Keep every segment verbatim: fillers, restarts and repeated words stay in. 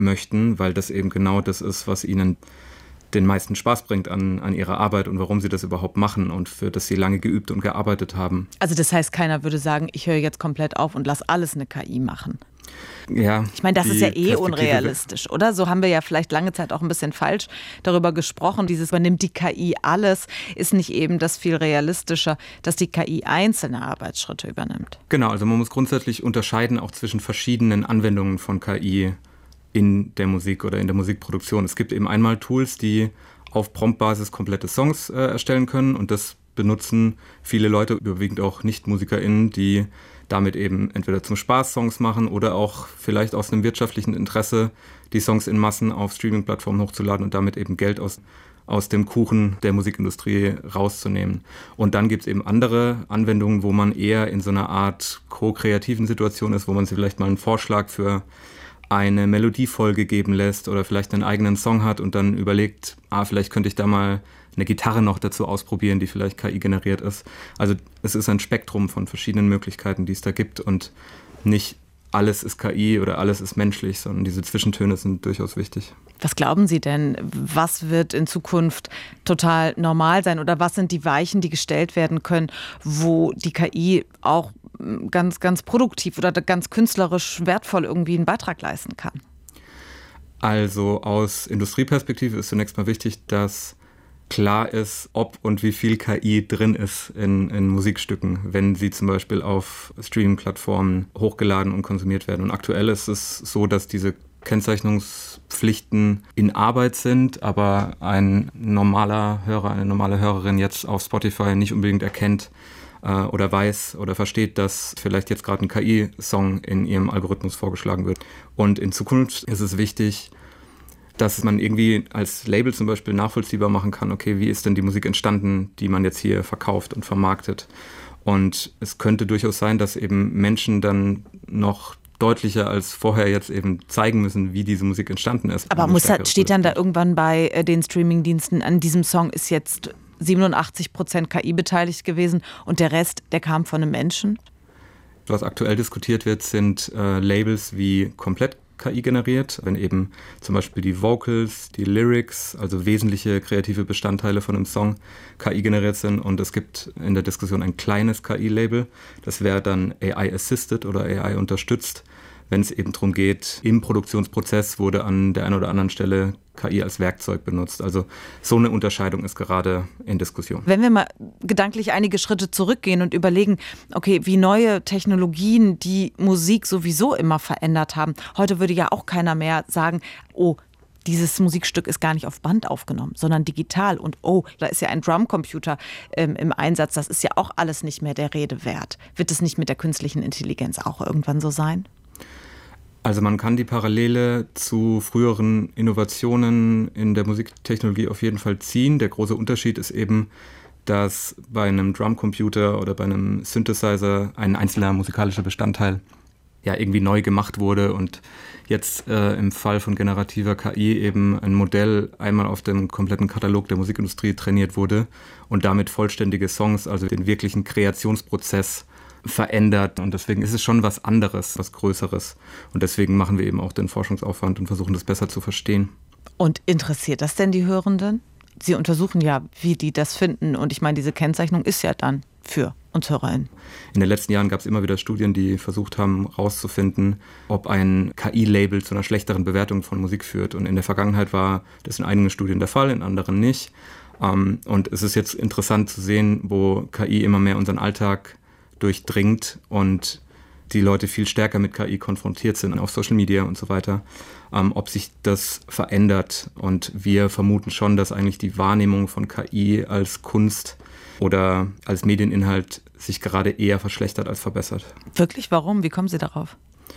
möchten, weil das eben genau das ist, was ihnen den meisten Spaß bringt an, an ihrer Arbeit und warum sie das überhaupt machen und für das sie lange geübt und gearbeitet haben. Also das heißt, keiner würde sagen, ich höre jetzt komplett auf und lass alles eine K I machen. Ja, ich meine, das ist ja eh unrealistisch, oder? So haben wir ja vielleicht lange Zeit auch ein bisschen falsch darüber gesprochen. Dieses übernimmt die K I alles, ist nicht eben das viel realistischer, dass die K I einzelne Arbeitsschritte übernimmt. Genau, also man muss grundsätzlich unterscheiden auch zwischen verschiedenen Anwendungen von K I in der Musik oder in der Musikproduktion. Es gibt eben einmal Tools, die auf Promptbasis komplette Songs äh, erstellen können und das benutzen viele Leute, überwiegend auch Nicht-MusikerInnen, die damit eben entweder zum Spaß Songs machen oder auch vielleicht aus einem wirtschaftlichen Interesse die Songs in Massen auf Streaming-Plattformen hochzuladen und damit eben Geld aus, aus dem Kuchen der Musikindustrie rauszunehmen. Und dann gibt es eben andere Anwendungen, wo man eher in so einer Art ko-kreativen Situation ist, wo man sich vielleicht mal einen Vorschlag für eine Melodiefolge geben lässt oder vielleicht einen eigenen Song hat und dann überlegt, ah, vielleicht könnte ich da mal eine Gitarre noch dazu ausprobieren, die vielleicht K I generiert ist. Also es ist ein Spektrum von verschiedenen Möglichkeiten, die es da gibt und nicht alles ist K I oder alles ist menschlich, sondern diese Zwischentöne sind durchaus wichtig. Was glauben Sie denn, was wird in Zukunft total normal sein oder was sind die Weichen, die gestellt werden können, wo die K I auch ganz, ganz produktiv oder ganz künstlerisch wertvoll irgendwie einen Beitrag leisten kann? Also aus Industrieperspektive ist zunächst mal wichtig, dass klar ist, ob und wie viel K I drin ist in, in Musikstücken, wenn sie zum Beispiel auf Streaming-Plattformen hochgeladen und konsumiert werden. Und aktuell ist es so, dass diese Kennzeichnungspflichten in Arbeit sind, aber ein normaler Hörer, eine normale Hörerin jetzt auf Spotify nicht unbedingt erkennt äh, oder weiß oder versteht, dass vielleicht jetzt gerade ein K I-Song in ihrem Algorithmus vorgeschlagen wird. Und in Zukunft ist es wichtig, dass man irgendwie als Label zum Beispiel nachvollziehbar machen kann, okay, wie ist denn die Musik entstanden, die man jetzt hier verkauft und vermarktet. Und es könnte durchaus sein, dass eben Menschen dann noch deutlicher als vorher jetzt eben zeigen müssen, wie diese Musik entstanden ist. Aber muss, steht dann da irgendwann bei den Streamingdiensten, an diesem Song ist jetzt siebenundachtzig Prozent K I beteiligt gewesen und der Rest, der kam von einem Menschen? Was aktuell diskutiert wird, sind äh, Labels wie komplett K I generiert, wenn eben zum Beispiel die Vocals, die Lyrics, also wesentliche kreative Bestandteile von einem Song K I generiert sind und es gibt in der Diskussion ein kleines K I-Label, das wäre dann A I-assisted oder A I-unterstützt, wenn es eben darum geht, im Produktionsprozess wurde an der einen oder anderen Stelle K I als Werkzeug benutzt. Also so eine Unterscheidung ist gerade in Diskussion. Wenn wir mal gedanklich einige Schritte zurückgehen und überlegen, okay, wie neue Technologien die Musik sowieso immer verändert haben. Heute würde ja auch keiner mehr sagen, oh, dieses Musikstück ist gar nicht auf Band aufgenommen, sondern digital. Und oh, da ist ja ein Drumcomputer ähm, im Einsatz. Das ist ja auch alles nicht mehr der Rede wert. Wird es nicht mit der künstlichen Intelligenz auch irgendwann so sein? Also man kann die Parallele zu früheren Innovationen in der Musiktechnologie auf jeden Fall ziehen. Der große Unterschied ist eben, dass bei einem Drumcomputer oder bei einem Synthesizer ein einzelner musikalischer Bestandteil ja irgendwie neu gemacht wurde und jetzt äh, im Fall von generativer K I eben ein Modell einmal auf dem kompletten Katalog der Musikindustrie trainiert wurde und damit vollständige Songs, also den wirklichen Kreationsprozess verändert. Und deswegen ist es schon was anderes, was Größeres. Und deswegen machen wir eben auch den Forschungsaufwand und versuchen das besser zu verstehen. Und interessiert das denn die Hörenden? Sie untersuchen ja, wie die das finden. Und ich meine, diese Kennzeichnung ist ja dann für uns HörerInnen. In den letzten Jahren gab es immer wieder Studien, die versucht haben, herauszufinden, ob ein K I-Label zu einer schlechteren Bewertung von Musik führt. Und in der Vergangenheit war das in einigen Studien der Fall, in anderen nicht. Und es ist jetzt interessant zu sehen, wo K I immer mehr unseren Alltag durchdringt und die Leute viel stärker mit K I konfrontiert sind, auf Social Media und so weiter, ähm, ob sich das verändert. Und wir vermuten schon, dass eigentlich die Wahrnehmung von K I als Kunst oder als Medieninhalt sich gerade eher verschlechtert als verbessert. Wirklich? Warum? Wie kommen Sie darauf?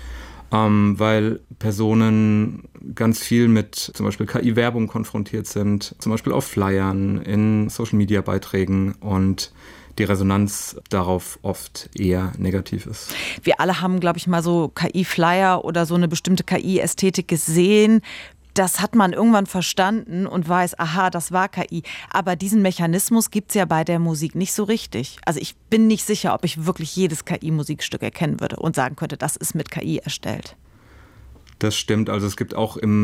Ähm, weil Personen ganz viel mit zum Beispiel K I-Werbung konfrontiert sind, zum Beispiel auf Flyern, in Social-Media-Beiträgen und die Resonanz darauf oft eher negativ ist. Wir alle haben, glaube ich, mal so K I-Flyer oder so eine bestimmte K I-Ästhetik gesehen. Das hat man irgendwann verstanden und weiß, aha, das war K I. Aber diesen Mechanismus gibt es ja bei der Musik nicht so richtig. Also ich bin nicht sicher, ob ich wirklich jedes K I-Musikstück erkennen würde und sagen könnte, das ist mit K I erstellt. Das stimmt. Also es gibt auch im